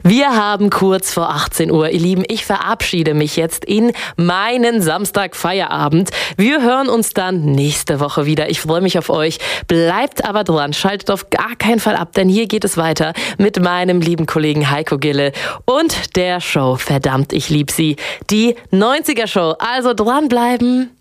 Wir haben kurz vor 18 Uhr. Ihr Lieben, ich verabschiede mich jetzt in meinen Samstagfeierabend. Wir hören uns dann nächste Woche wieder. Ich freue mich auf euch. Bleibt aber dran, schaltet auf gar keinen Fall ab, denn hier geht es weiter mit meinem lieben Kollegen Heiko Gille und der Show Verdammt, ich lieb sie. Die 90er Show. Also dranbleiben.